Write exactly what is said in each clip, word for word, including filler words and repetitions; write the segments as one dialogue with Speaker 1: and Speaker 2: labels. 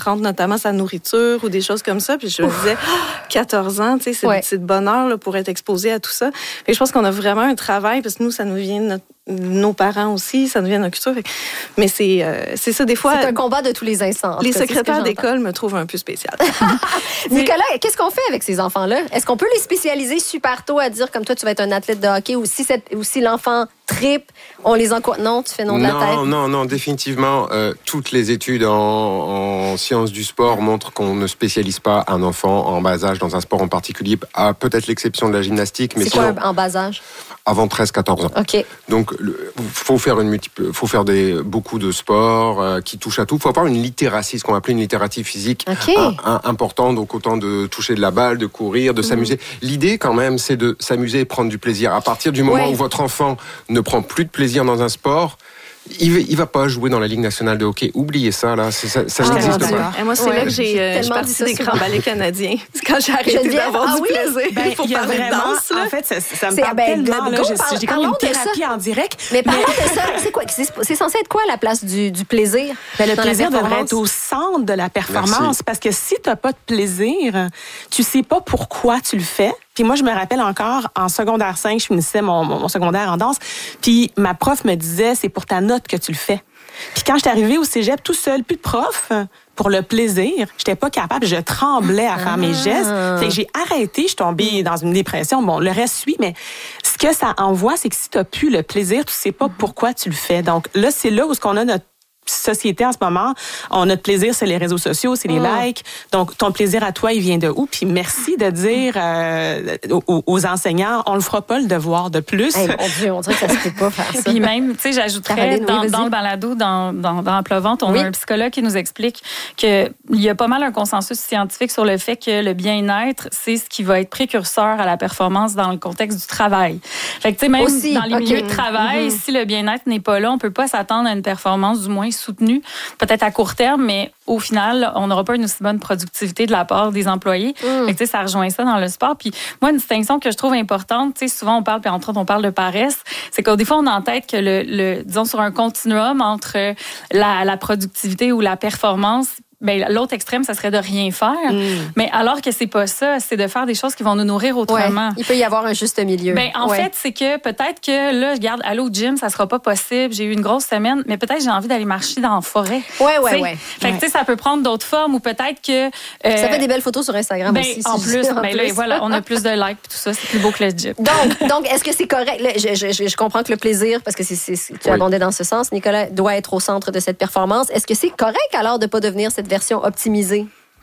Speaker 1: rentre notamment sa nourriture ou des choses comme ça. Puis je me disais, oh, quatorze ans, tu sais, c'est, ouais. c'est de bonheur là, pour être exposé à tout ça. Et je pense qu'on a vraiment un travail, parce que nous, ça nous vient de notre nos parents aussi, ça nous vient de notre culture. Mais c'est, euh, c'est ça, des fois...
Speaker 2: C'est un combat de tous les instants.
Speaker 1: Les secrétaires d'école me trouvent un peu spéciale.
Speaker 2: Nicolas, qu'est-ce qu'on fait avec ces enfants-là? Est-ce qu'on peut les spécialiser super tôt à dire, comme toi, tu vas être un athlète de hockey, ou si, cette, ou si l'enfant tripe, on les encourage? Non, tu fais non de la tête?
Speaker 3: Non, non, non, définitivement. Euh, toutes les études en, en sciences du sport montrent qu'on ne spécialise pas un enfant en bas âge dans un sport en particulier, à peut-être l'exception de la gymnastique. Mais
Speaker 2: c'est
Speaker 3: sinon,
Speaker 2: quoi en bas âge?
Speaker 3: Avant treize quatorze ans.
Speaker 2: OK.
Speaker 3: Donc, il faut faire, une multiple, faut faire des, beaucoup de sports euh, qui touchent à tout. Il faut avoir une littératie, ce qu'on appelle une littératie physique
Speaker 2: okay.
Speaker 3: un, un, importante. Donc, autant de toucher de la balle, de courir, de mmh. s'amuser. L'idée, quand même, c'est de s'amuser et prendre du plaisir. À partir du moment ouais. où votre enfant ne prend plus de plaisir dans un sport, il va, il va pas jouer dans la Ligue nationale de hockey. Oubliez ça, là. C'est, ça ça ah, n'existe pas.
Speaker 1: Et moi, c'est ouais. là que j'ai, euh, j'ai parti des grands ballets canadiens. C'est quand j'ai arrêté d'avoir ah, du oui? plaisir.
Speaker 4: Ben,
Speaker 1: il faut parler de danse, là.
Speaker 4: En fait, ça, ça me parle ben, tellement. Là, je, parle, j'ai comme une thérapie en direct.
Speaker 2: Mais parlons de ça. C'est quoi? C'est, c'est censé être quoi la place du, du plaisir?
Speaker 4: Ben, le plaisir devrait être au centre de la performance. Merci. Parce que si tu n'as pas de plaisir, tu sais pas pourquoi tu le fais. Puis moi, je me rappelle encore, en secondaire cinq, je finissais mon, mon, mon secondaire en danse, puis ma prof me disait, c'est pour ta note que tu le fais. Puis quand j'étais arrivée au cégep tout seul, plus de prof, pour le plaisir, j'étais pas capable, je tremblais à faire ah. mes gestes. Fait que j'ai arrêté, je suis tombée dans une dépression. Bon, le reste suit, mais ce que ça envoie, c'est que si tu n'as plus le plaisir, tu sais pas pourquoi tu le fais. Donc là, c'est là où est-ce qu'on a notre société en ce moment, on, notre plaisir, c'est les réseaux sociaux, c'est les oh. likes. Donc, ton plaisir à toi, il vient de où? Puis merci de dire euh, aux, aux enseignants, on le fera pas le devoir de plus.
Speaker 2: Hey, mon Dieu, on dirait que ça se peut pas faire ça.
Speaker 5: Puis même, tu sais, j'ajouterais, Caroline, dans, oui, dans le balado, dans, dans, dans Pleuvante, on oui. a un psychologue qui nous explique qu'il y a pas mal un consensus scientifique sur le fait que le bien-être, c'est ce qui va être précurseur à la performance dans le contexte du travail. Fait que, tu sais, même Aussi, dans les okay. milieux de travail, mm-hmm. si le bien-être n'est pas là, on peut pas s'attendre à une performance, du moins soutenu, peut-être à court terme, mais au final, on n'aura pas une aussi bonne productivité de la part des employés. Mm. Fait que, ça rejoint ça dans le sport. Puis moi, une distinction que je trouve importante, souvent on parle, puis entre autres, on parle de paresse, c'est que des fois, on a en tête que, le, le, disons, sur un continuum entre la, la productivité ou la performance, ben, l'autre extrême, ça serait de rien faire. Mm. Mais alors que c'est pas ça, c'est de faire des choses qui vont nous nourrir autrement.
Speaker 2: Ouais, il peut y avoir un juste milieu.
Speaker 5: Ben, en
Speaker 2: ouais.
Speaker 5: fait, c'est que peut-être que là, je garde, aller au gym, ça sera pas possible. J'ai eu une grosse semaine, mais peut-être j'ai envie d'aller marcher dans la forêt.
Speaker 2: Oui, oui, oui.
Speaker 5: Fait que, tu sais, ça peut prendre d'autres formes ou peut-être que. Euh,
Speaker 2: ça fait des belles photos sur Instagram
Speaker 5: ben,
Speaker 2: aussi.
Speaker 5: En
Speaker 2: si
Speaker 5: plus,
Speaker 2: en
Speaker 5: ben,
Speaker 2: plus.
Speaker 5: Là, voilà, on a plus de likes et tout ça. C'est plus beau que le gym.
Speaker 2: Donc, donc est-ce que c'est correct? Là, je, je, je comprends que le plaisir, parce que c'est, c'est, tu oui. abondais dans ce sens, Nicolas, doit être au centre de cette performance. Est-ce que c'est correct alors de ne pas devenir cette version optimisée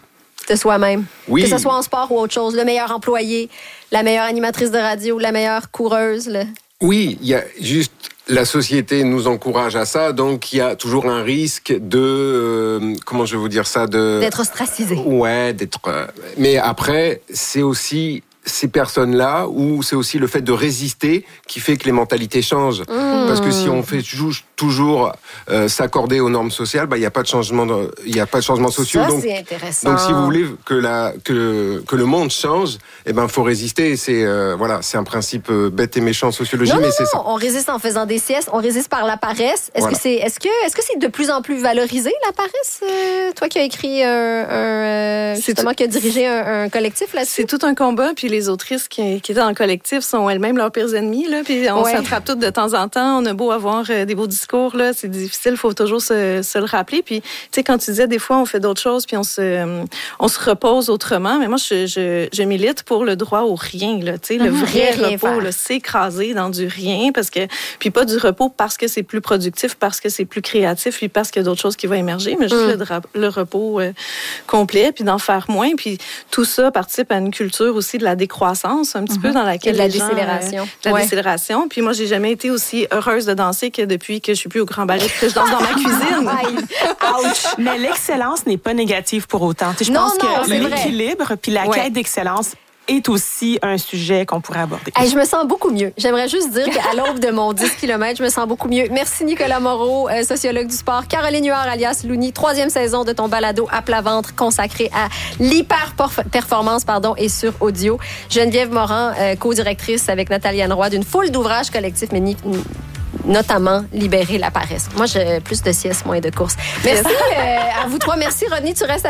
Speaker 2: de soi-même?
Speaker 3: Oui.
Speaker 2: Que ce soit en sport ou autre chose, le meilleur employé, la meilleure animatrice de radio, la meilleure coureuse. Le...
Speaker 3: Oui, il y a juste... La société nous encourage à ça, donc il y a toujours un risque de... Euh, comment je vais vous dire ça de...
Speaker 2: D'être ostracisé.
Speaker 3: Ouais, d'être... Euh, mais après, c'est aussi... ces personnes-là, ou c'est aussi le fait de résister qui fait que les mentalités changent. Mmh. Parce que si on fait toujours euh, s'accorder aux normes sociales, bah il y a pas de changement, il y a pas de changement social.
Speaker 2: Ça,
Speaker 3: donc,
Speaker 2: c'est intéressant.
Speaker 3: Donc si vous voulez que la que que le monde change, eh ben faut résister. C'est euh, voilà, c'est un principe euh, bête et méchant en sociologie,
Speaker 2: non,
Speaker 3: mais
Speaker 2: non,
Speaker 3: c'est
Speaker 2: non.
Speaker 3: ça.
Speaker 2: On résiste en faisant des siestes, on résiste par la paresse. Est-ce voilà. que c'est est-ce que est-ce que c'est de plus en plus valorisé la paresse? Euh, toi qui as écrit un, un justement tout... qui a dirigé un, un collectif là-dessus.
Speaker 1: C'est tout un combat, puis les autrices qui, qui étaient dans le collectif sont elles-mêmes leurs pires ennemis, là, puis on ouais. s'attrape toutes de temps en temps. On a beau avoir euh, des beaux discours, là, c'est difficile, il faut toujours se, se le rappeler. Puis, tu sais, quand tu disais, des fois, on fait d'autres choses, puis on se, euh, on se repose autrement, mais moi, je, je, je milite pour le droit au rien, là, tu sais, mm-hmm. le vrai rien repos, là, s'écraser dans du rien, parce que, puis pas du repos parce que c'est plus productif, parce que c'est plus créatif, puis parce qu'il y a d'autres choses qui vont émerger, mais juste mm. le, dra- le repos euh, complet, puis d'en faire moins. Puis tout ça participe à une culture aussi de la décroissance, un petit mm-hmm. peu dans laquelle
Speaker 2: de la
Speaker 1: les gens,
Speaker 2: décélération.
Speaker 1: Euh, de la ouais. décélération. Puis moi, j'ai jamais été aussi heureuse de danser que depuis que je suis plus au Grand Ballet, que je danse dans ma cuisine.
Speaker 4: Ouch! Mais l'excellence n'est pas négative pour autant. Je
Speaker 2: non,
Speaker 4: pense
Speaker 2: non,
Speaker 4: que
Speaker 2: c'est
Speaker 4: l'équilibre puis la
Speaker 2: ouais.
Speaker 4: quête d'excellence est aussi un sujet qu'on pourrait aborder.
Speaker 2: Hey, je me sens beaucoup mieux. J'aimerais juste dire qu'à l'aube de mon dix kilomètres, je me sens beaucoup mieux. Merci Nicolas Moreau, euh, sociologue du sport. Caroline Huard, alias Louni, troisième saison de ton balado à plat ventre consacré à l'hyper-performance pardon, et sur audio. Geneviève Morin, euh, co-directrice avec Nathalie Anne Roy d'une foule d'ouvrages collectifs, mais ni- notamment libérer la paresse. Moi, j'ai plus de sieste, moins de courses. Merci euh, à vous trois. Merci Rodney, tu restes à